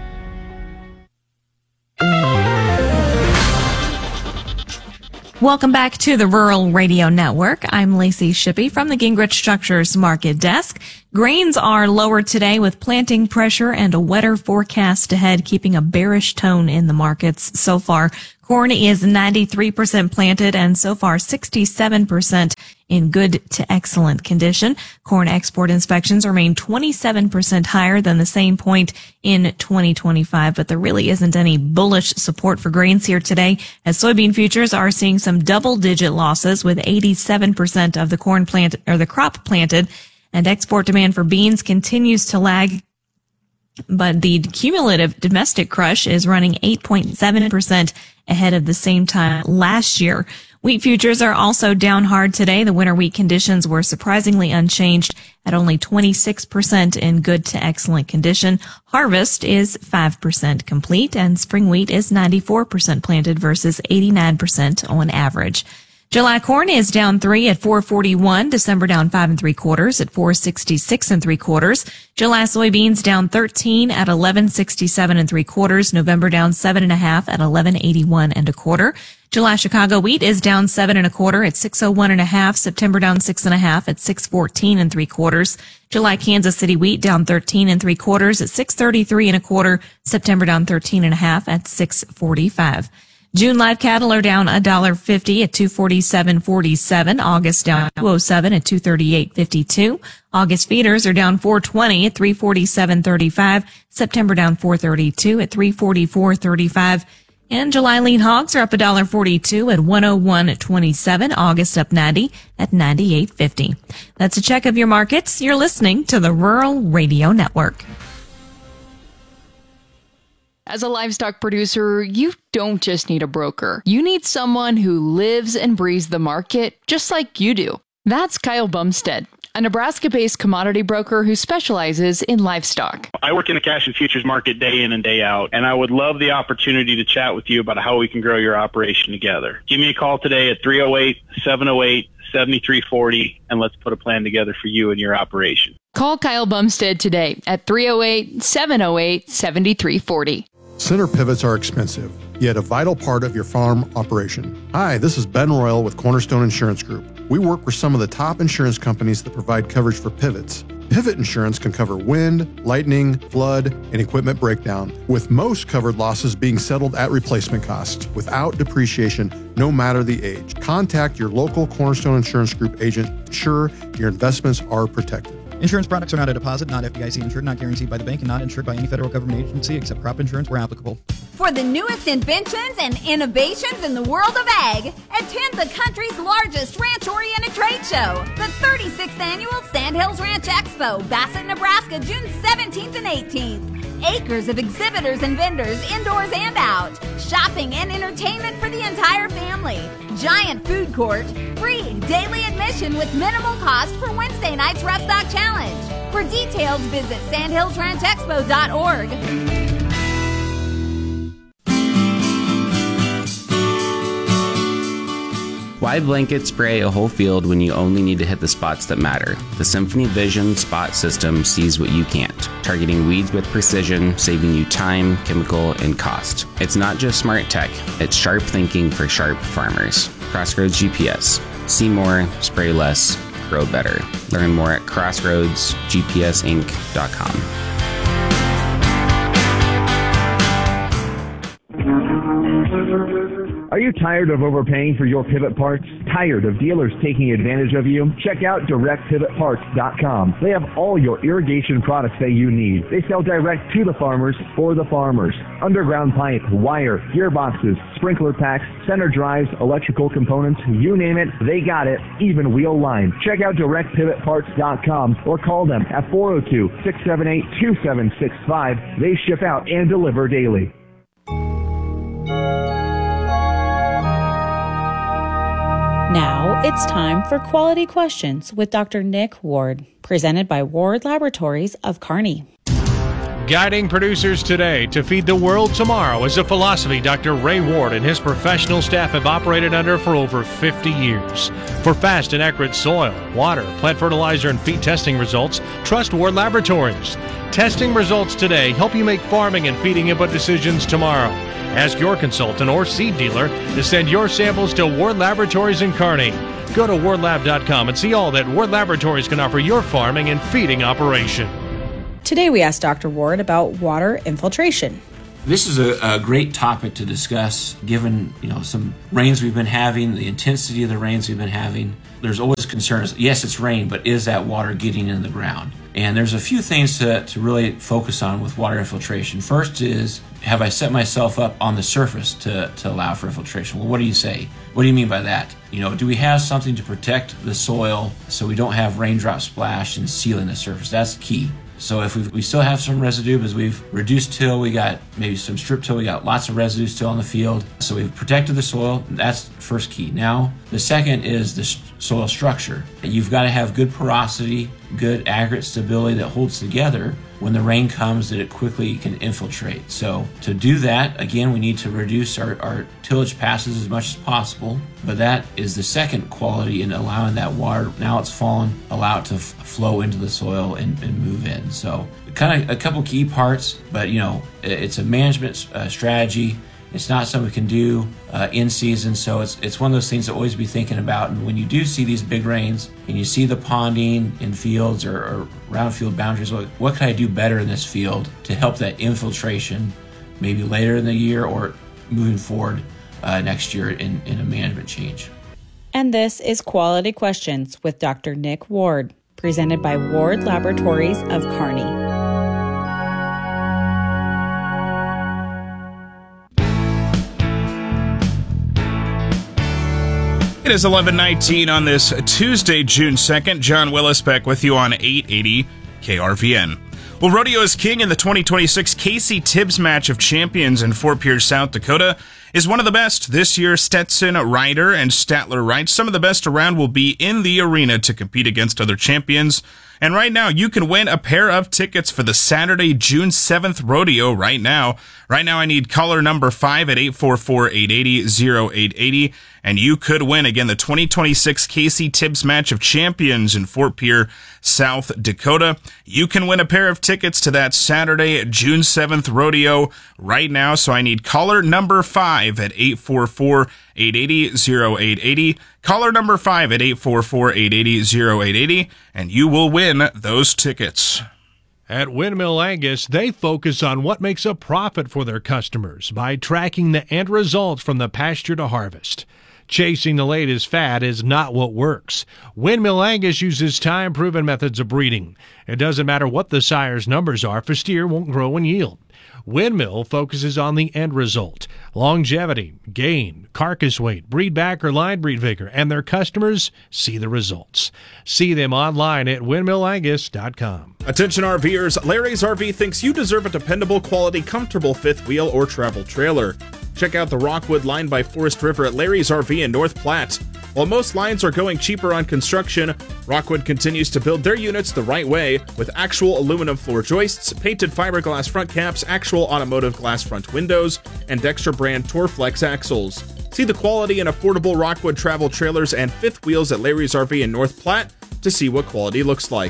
Welcome back to the Rural Radio Network. I'm Lacey Shippey from the Gingrich Structures Market Desk. Grains are lower today with planting pressure and a wetter forecast ahead, keeping a bearish tone in the markets so far. Corn is ninety-three percent planted and so far sixty-seven percent in good to excellent condition. Corn export inspections remain twenty-seven percent higher than the same point in twenty twenty-five, but there really isn't any bullish support for grains here today, as soybean futures are seeing some double-digit losses with eighty-seven percent of the corn plant or the crop planted, and export demand for beans continues to lag. But the cumulative domestic crush is running eight point seven percent ahead of the same time last year. Wheat futures are also down hard today. The winter wheat conditions were surprisingly unchanged at only twenty-six percent in good to excellent condition. Harvest is five percent complete, and spring wheat is ninety-four percent planted versus eighty-nine percent on average. July corn is down three at four forty-one. December down five and three quarters at four sixty-six and three quarters. July soybeans down thirteen at eleven sixty-seven and three quarters. November down seven and a half at eleven eighty-one and a quarter. July Chicago wheat is down seven and a quarter at six oh one and a half. September down six and a half at six fourteen and three quarters. July Kansas City wheat down thirteen and three quarters at six thirty-three and a quarter. September down thirteen and a half at six forty-five. June live cattle are down one dollar fifty at two forty-seven forty-seven. August down two oh seven at two thirty-eight fifty-two. August feeders are down four twenty at three forty-seven thirty-five. September down four thirty-two at three forty-four thirty-five. And July lean hogs are up one dollar forty-two at one oh one twenty-seven. August up ninety at ninety-eight fifty. That's a check of your markets. You're listening to the Rural Radio Network. As a livestock producer, you don't just need a broker. You need someone who lives and breathes the market just like you do. That's Kyle Bumstead, a Nebraska-based commodity broker who specializes in livestock. I work in the cash and futures market day in and day out, and I would love the opportunity to chat with you about how we can grow your operation together. Give me a call today at three oh eight, seven oh eight, seven three four oh, and let's put a plan together for you and your operation. Call Kyle Bumstead today at three oh eight, seven oh eight, seven three four oh. Center pivots are expensive, yet a vital part of your farm operation. Hi, this is Ben Royal with Cornerstone Insurance Group. We work with some of the top insurance companies that provide coverage for pivots. Pivot insurance can cover wind, lightning, flood, and equipment breakdown, with most covered losses being settled at replacement cost, without depreciation, no matter the age. Contact your local Cornerstone Insurance Group agent to ensure your investments are protected. Insurance products are not a deposit, not F D I C insured, not guaranteed by the bank, and not insured by any federal government agency except crop insurance where applicable. For the newest inventions and innovations in the world of ag, attend the country's largest ranch-oriented trade show, the thirty-sixth Annual Sandhills Ranch Expo, Bassett, Nebraska, June seventeenth and eighteenth. Acres of exhibitors and vendors indoors and out. Shopping and entertainment for the entire family. Giant food court. Free daily admission with minimal cost for Wednesday night's Rough Stock Challenge. For details, visit sandhills ranch expo dot org. Why blanket spray a whole field when you only need to hit the spots that matter? The Symphony Vision Spot System sees what you can't, targeting weeds with precision, saving you time, chemical, and cost. It's not just smart tech, it's sharp thinking for sharp farmers. Crossroads G P S. See more, spray less, grow better. Learn more at crossroads g p s inc dot com. you tired of overpaying for your pivot parts? Tired of dealers taking advantage of you? Check out direct pivot parts dot com. They have all your irrigation products that you need. They sell direct to the farmers for the farmers. Underground pipe, wire, gearboxes, sprinkler packs, center drives, electrical components, you name it, they got it, even wheel line. Check out direct pivot parts dot com or call them at four oh two, six seven eight, two seven six five. They ship out and deliver daily. Now it's time for Quality Questions with Doctor Nick Ward, presented by Ward Laboratories of Kearney. Guiding producers today to feed the world tomorrow is a philosophy Doctor Ray Ward and his professional staff have operated under for over fifty years. For fast and accurate soil, water, plant fertilizer, and feed testing results, trust Ward Laboratories. Testing results today help you make farming and feeding input decisions tomorrow. Ask your consultant or seed dealer to send your samples to Ward Laboratories in Kearney. Go to ward lab dot com and see all that Ward Laboratories can offer your farming and feeding operation. Today we asked Doctor Ward about water infiltration. This is a, a great topic to discuss, given you know some rains we've been having, the intensity of the rains we've been having. There's always concerns. Yes, it's rain, but is that water getting in the ground? And there's a few things to, to really focus on with water infiltration. First is, have I set myself up on the surface to, to allow for infiltration? Well, what do you say? What do you mean by that? You know, do we have something to protect the soil so we don't have raindrop splash and sealing the surface? That's key. So if we've, we still have some residue because we've reduced till, we got maybe some strip till, we got lots of residue still on the field. So we've protected the soil. That's first key. Now, the second is the soil structure. You've got to have good porosity, good aggregate stability that holds together. When the rain comes, that it quickly can infiltrate. So to do that, again, we need to reduce our, our tillage passes as much as possible. But that is the second quality in allowing that water, now it's fallen, allow it to f- flow into the soil and, and move in. So kind of a couple key parts, but you know, it's a management uh, strategy. It's not something we can do uh, in season, so it's it's one of those things to always be thinking about. And when you do see these big rains and you see the ponding in fields or, or around field boundaries, what, what can I do better in this field to help that infiltration maybe later in the year or moving forward uh, next year in, in a management change? And this is Quality Questions with Doctor Nick Ward, presented by Ward Laboratories of Kearney. It is eleven nineteen on this Tuesday, June second. John Willis back with you on eight eighty K R V N. Well, Rodeo is King in the twenty twenty-six Casey Tibbs Match of Champions in Fort Pierce, South Dakota is one of the best. This year, Stetson, Ryder, and Statler Wright, some of the best around, will be in the arena to compete against other champions. And right now, you can win a pair of tickets for the Saturday, June seventh rodeo right now. Right now, I need caller number five at eight four four, eight eight zero, oh eight eight oh, and you could win, again, the twenty twenty-six Casey Tibbs Match of Champions in Fort Pierce, South Dakota. You can win a pair of tickets to that Saturday, June seventh rodeo right now, so I need caller number five at eight four four, eight eight zero, oh eight eight oh. Caller number five at eight four four, eight eight zero, oh eight eight oh, and you will win those tickets. At Windmill Angus, they focus on what makes a profit for their customers by tracking the end results from the pasture to harvest. Chasing the latest fad is not what works. Windmill Angus uses time-proven methods of breeding. It doesn't matter what the sire's numbers are, for steer won't grow and yield. Windmill focuses on the end result, longevity, gain, carcass weight, breed back or line breed vigor, and their customers see the results. See them online at windmill angus dot com. Attention RVers, Larry's R V thinks you deserve a dependable, quality, comfortable fifth wheel or travel trailer. Check out the Rockwood line by Forest River at Larry's R V in North Platte. While most lines are going cheaper on construction, Rockwood continues to build their units the right way with actual aluminum floor joists, painted fiberglass front caps, actual automotive glass front windows, and Dexter brand Torflex axles. See the quality and affordable Rockwood travel trailers and fifth wheels at Larry's R V in North Platte to see what quality looks like.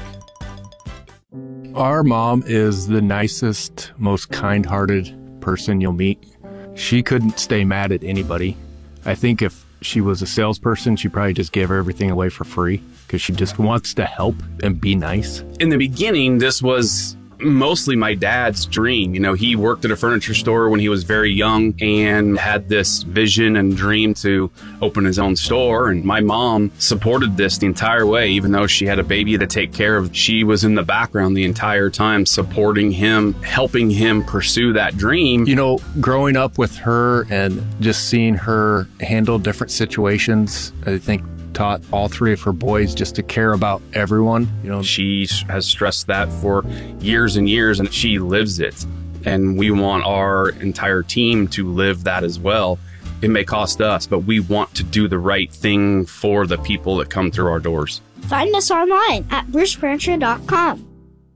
Our mom is the nicest, most kind-hearted person you'll meet. She couldn't stay mad at anybody. I think if she was a salesperson, she probably just gave everything away for free because she just wants to help and be nice. In the beginning, this was mostly my dad's dream. You know, he worked at a furniture store when he was very young and had this vision and dream to open his own store. And my mom supported this the entire way, even though she had a baby to take care of. She was in the background the entire time, supporting him, helping him pursue that dream. You know, growing up with her and just seeing her handle different situations, I think taught all three of her boys just to care about everyone. You know, she has stressed that for years and years, and she lives it. And we want our entire team to live that as well. It may cost us, but we want to do the right thing for the people that come through our doors. Find us online at bruce furniture dot com.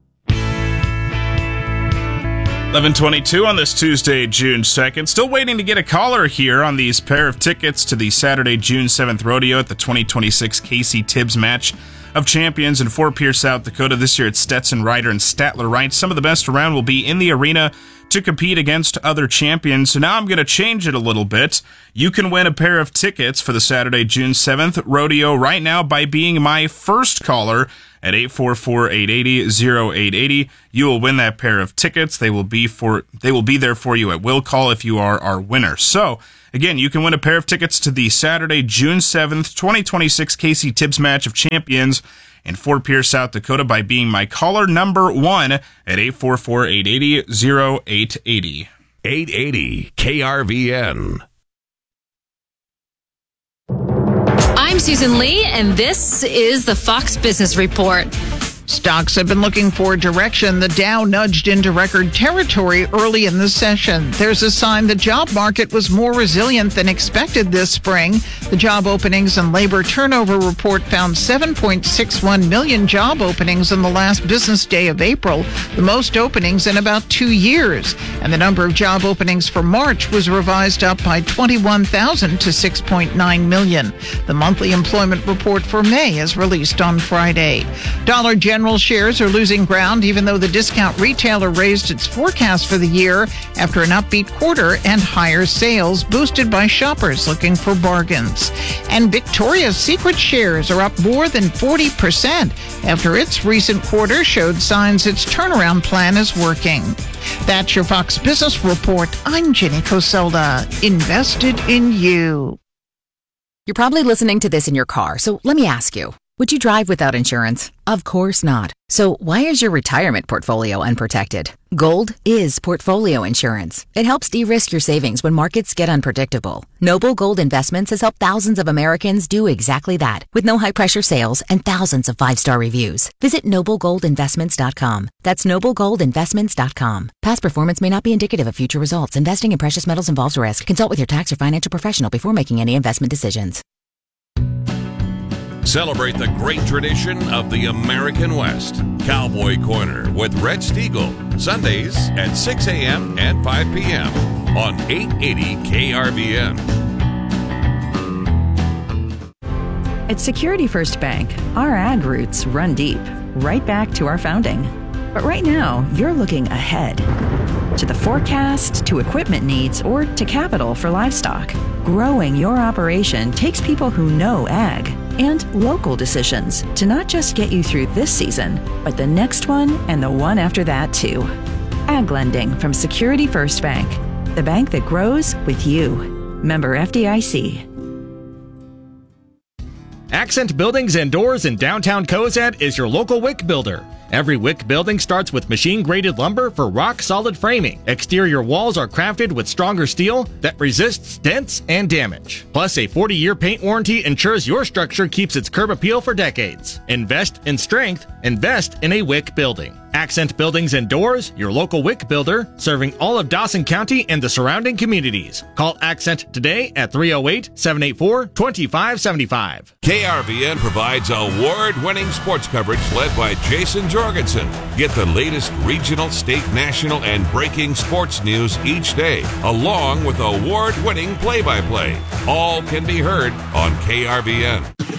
eleven twenty-two on this Tuesday, June second. Still waiting to get a caller here on these pair of tickets to the Saturday, June seventh rodeo at the twenty twenty-six Casey Tibbs Match of Champions in Fort Pierce, South Dakota. This year it's Stetson Ryder and Statler Wright. Some of the best around will be in the arena to compete against other champions. So now I'm going to change it a little bit. You can win a pair of tickets for the Saturday, June seventh rodeo right now by being my first caller at eight four four, eight eight zero, oh eight eight zero. You will win that pair of tickets. They will be for they will be there for you at will call if you are our winner. So, again, you can win a pair of tickets to the Saturday, June seventh, twenty twenty-six Casey Tibbs Match of Champions in Fort Pierce, South Dakota by being my caller number one at eight four four, eight eight zero, oh eight eight zero. eight eighty K R V N. I'm Susan Lee, and this is the Fox Business Report. Stocks have been looking for direction. The Dow nudged into record territory early in the session. There's a sign the job market was more resilient than expected this spring. The job openings and labor turnover report found seven point six one million job openings on the last business day of April, the most openings in about two years. And the number of job openings for March was revised up by twenty-one thousand to six point nine million. The monthly employment report for May is released on Friday. Dollar General General shares are losing ground even though the discount retailer raised its forecast for the year after an upbeat quarter and higher sales boosted by shoppers looking for bargains. And Victoria's Secret shares are up more than forty percent after its recent quarter showed signs its turnaround plan is working. That's your Fox Business Report. I'm Jenny Coselda. Invested in you. You're probably listening to this in your car, so let me ask you. Would you drive without insurance? Of course not. So why is your retirement portfolio unprotected? Gold is portfolio insurance. It helps de-risk your savings when markets get unpredictable. Noble Gold Investments has helped thousands of Americans do exactly that with no high-pressure sales and thousands of five-star reviews. Visit noble gold investments dot com. That's noble gold investments dot com. Past performance may not be indicative of future results. Investing in precious metals involves risk. Consult with your tax or financial professional before making any investment decisions. Celebrate the great tradition of the American West. Cowboy Corner with Red Stiegel. Sundays at six a.m. and five p.m. on eight eighty K R V N. At Security First Bank, our ag roots run deep, right back to our founding. But right now, you're looking ahead to the forecast, to equipment needs, or to capital for livestock. Growing your operation takes people who know ag and local decisions to not just get you through this season, but the next one and the one after that too. Ag lending from Security First Bank, the bank that grows with you. Member F D I C. Accent Buildings and Doors in downtown Cozad is your local wick builder. Every wick building starts with machine-graded lumber for rock-solid framing. Exterior walls are crafted with stronger steel that resists dents and damage. Plus, a forty-year paint warranty ensures your structure keeps its curb appeal for decades. Invest in strength. Invest in a wick building. Accent Buildings and Doors, your local wick builder, serving all of Dawson County and the surrounding communities. Call Accent today at three oh eight, seven eight four, two five seven five. K R V N provides award-winning sports coverage led by Jason Jorgensen. Get the latest regional, state, national, and breaking sports news each day, along with award-winning play-by-play. All can be heard on K R V N.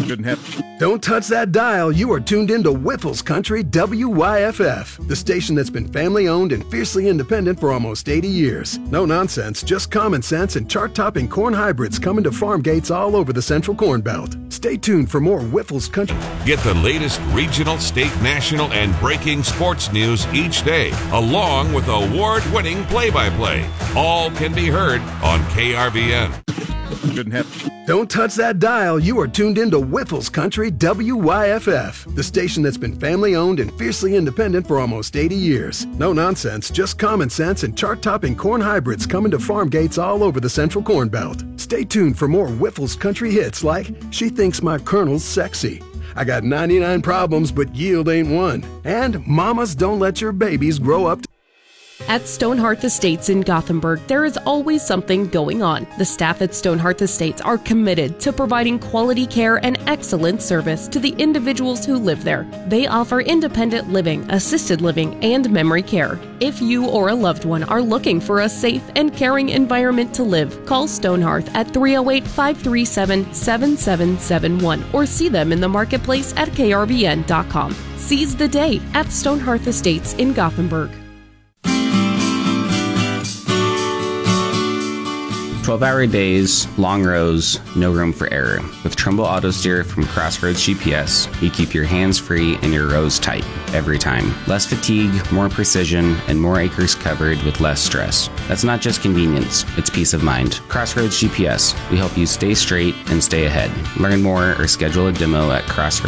Don't touch that dial. You are tuned into Whiffles Country W Y F F, the station that's been family-owned and fiercely independent for almost eighty years. No nonsense, just common sense and chart-topping corn hybrids coming to farm gates all over the Central Corn Belt. Stay tuned for more Whiffles Country. Get the latest regional, state, national, and breaking sports news each day, along with award-winning play-by-play. All can be heard on K R V N. Don't touch that dial. You are tuned into Whiffles Country W Y F F, the station that's been family-owned and fiercely independent for almost eighty years. No nonsense, just common sense and chart-topping corn hybrids coming to farm gates all over the Central Corn Belt. Stay tuned for more Whiffles Country hits like She Thinks My Colonel's Sexy, I Got ninety-nine Problems But Yield Ain't One, and Mamas Don't Let Your Babies Grow Up to At Stonehearth Estates in Gothenburg, there is always something going on. The staff at Stonehearth Estates are committed to providing quality care and excellent service to the individuals who live there. They offer independent living, assisted living, and memory care. If you or a loved one are looking for a safe and caring environment to live, call Stonehearth at three oh eight, five three seven, seven seven seven one or see them in the marketplace at K R V N dot com. Seize the day at Stonehearth Estates in Gothenburg. twelve-hour days, long rows, no room for error. With Trumbull Auto Steer from Crossroads G P S, you keep your hands free and your rows tight every time. Less fatigue, more precision, and more acres covered with less stress. That's not just convenience, it's peace of mind. Crossroads G P S, we help you stay straight and stay ahead. Learn more or schedule a demo at Crossroads.